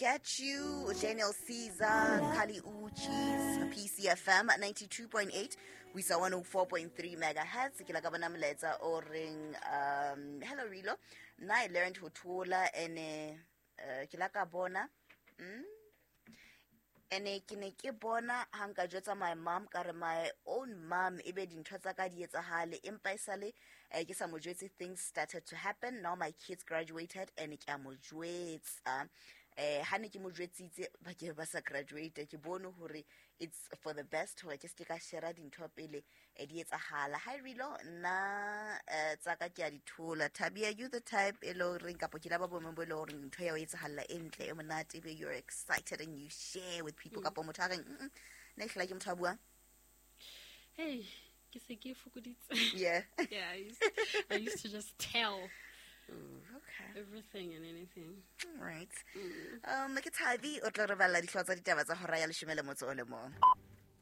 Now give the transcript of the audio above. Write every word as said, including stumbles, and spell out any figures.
Get You, Daniel Caesar, Kali Uchis, P C F M ninety-two point eight, we saw one oh four point three megahertz. Ke la ka bona molaetsa o reng um hello Rilo, na I learned ho thola ene uh, ke la ka bona mm? ene ke ne ke bona ha nka jwetsa my mom ka re my own mom e be dintho tsa ka di etsahale empa isale ke sa mo jwetse things started to happen. Now my kids graduated and ke a mo jwetsa eh ha ne ke mo jwetsitse ba ke ba sa graduate ke bone hore it's for the best hore ke se ka share dintho pele e di etsagala. Hi Rilo, na tsa ka ke a di thola. Tabia, you the type e lo reng kapo ke la ba bomo bo lo reng ntho ya o etsagala entle e monate be you're excited and you share with people mm. kapo motho a reng ne hla ke motho a bua hey ke se ke fokoditse yeah yeah I used, I used to just tell Ooh, okay. Everything and anything. All right. Mm. Um, ke Tabi o tla re bala dihlwa tsa ditaba tsa hora ya leshome le motso o le mong.